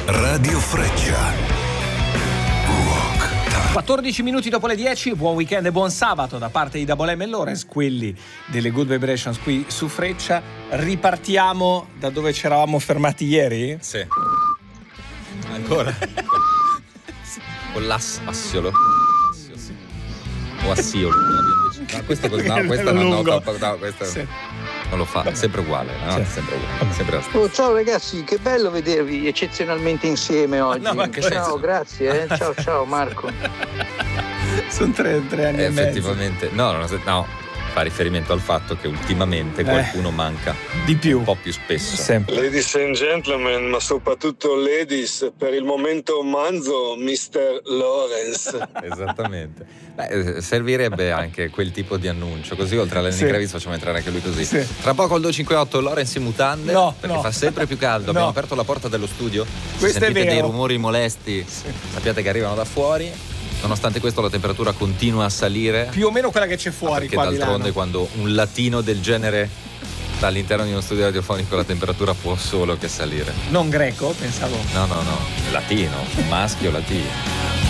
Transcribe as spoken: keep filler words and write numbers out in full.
Radio Freccia. Rock Time. quattordici minuti dopo le dieci, buon weekend e buon sabato da parte di Double M e Lorenz, quelli delle Good Vibrations qui su Freccia. Ripartiamo da dove ci eravamo fermati ieri? Sì. Ancora? Con l'assiolo. O assiolo. No, questo così, no, questa no, no, no, no, questa sì. Non lo fa, è sempre uguale, no? Sì. Sempre uguale, sempre oh, ciao ragazzi, che bello vedervi eccezionalmente insieme oggi. No, ma che ciao, senso? Grazie, eh. ciao ciao Marco. Sono tre, tre anni eh, e mezzo. Effettivamente, no, no, no. Fa riferimento al fatto che ultimamente qualcuno eh, manca di più, un po' più spesso. Sempre. Ladies and gentlemen, ma soprattutto ladies, per il momento manzo mister Lorenz. Esattamente. Beh, servirebbe anche quel tipo di annuncio, così oltre alla Lenny Kravitz facciamo entrare anche lui così. Sì. Tra poco al due cinque otto Lorenz in mutande, no, perché no. fa sempre più caldo. No. Abbiamo aperto la porta dello studio. Questo se sentite è vero. dei rumori molesti, sì. sappiate che arrivano da fuori. Nonostante questo la temperatura continua a salire. Più o meno quella che c'è fuori. Perché qua d'altronde quando un latino del genere sta all'interno di uno studio radiofonico la temperatura può solo che salire. Non greco, pensavo. No, no, no, latino, maschio latino.